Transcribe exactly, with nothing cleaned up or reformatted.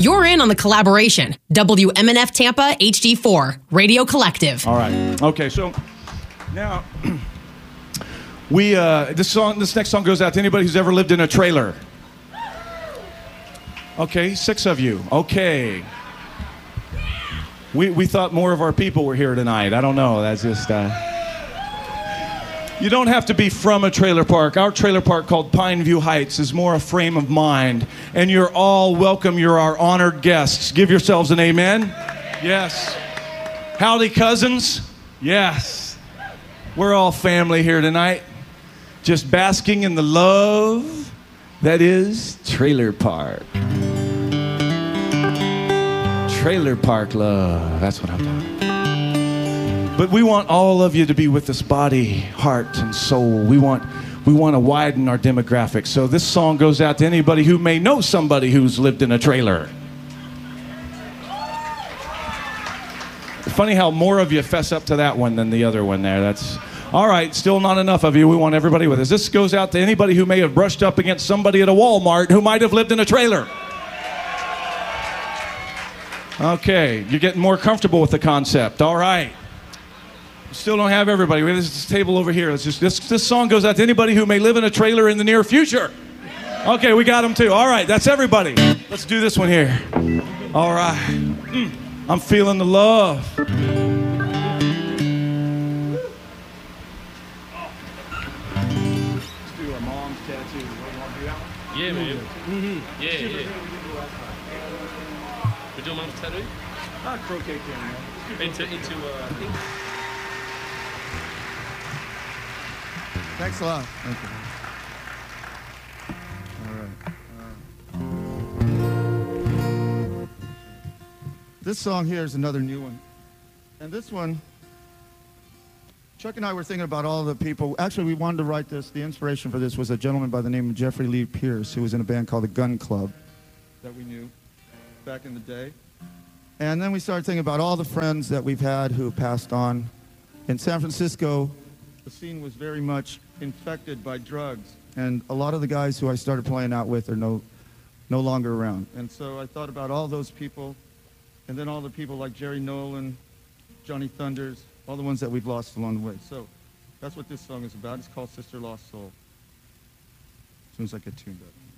You're in on the collaboration. W M N F Tampa H D four, Radio Collective. All right. Okay, so now we uh, this song, this next song goes out to anybody who's ever lived in a trailer. Okay, six of you. Okay. We we thought more of our people were here tonight. I don't know. That's just. Uh... You don't have to be from a trailer park. Our trailer park called Pineview Heights is more a frame of mind. And you're all welcome. You're our honored guests. Give yourselves an amen. Yes. Howdy, cousins. Yes. We're all family here tonight. Just basking in the love that is trailer park. Trailer park love. That's what I'm talking about. But we want all of you to be with us, body, heart, and soul. We want we want to widen our demographics. So this song goes out to anybody who may know somebody who's lived in a trailer. Funny how more of you fess up to that one than the other one there. That's all right. Still not enough of you. We want everybody with us. This goes out to anybody who may have brushed up against somebody at a Walmart who might have lived in a trailer. Okay, you're getting more comfortable with the concept. All right. Still don't have everybody. We have this table over here. Let's just this this song goes out to anybody who may live in a trailer in the near future. Okay, we got them too. All right, that's everybody. Let's do this one here. All right. Mm, I'm feeling the love. Let's do our mom's tattoo. Yeah, man. Mm-hmm. Yeah, yeah. We're doing mom's tattoo? Ah, croquet can, Into, into, uh, ink. Thanks a lot. Thank you. All right. Uh, this song here is another new one. And this one, Chuck and I were thinking about all the people. Actually, we wanted to write this. The inspiration for this was a gentleman by the name of Jeffrey Lee Pierce, who was in a band called the Gun Club that we knew back in the day. And then we started thinking about all the friends that we've had who passed on. In San Francisco, the scene was very much infected by drugs, and a lot of the guys who I started playing out with are no, no longer around. And so I thought about all those people, and then all the people like Jerry Nolan, Johnny Thunders, all the ones that we've lost along the way. So that's what this song is about. It's called Sister Lost Soul. As soon as I get tuned up.